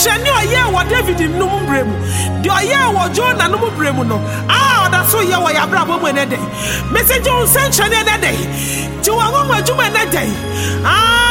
nsɛnkyerɛnne ɔyɛ wɔ David nnum bremu de ɔyɛ wɔ Jonah nnum bremu no ɔda so yɛ wɔ yabrabɔ mu ne dɛ message nsɛnkyerɛnne ne dɛ ti wɔ wɔn adwuma ne dɛ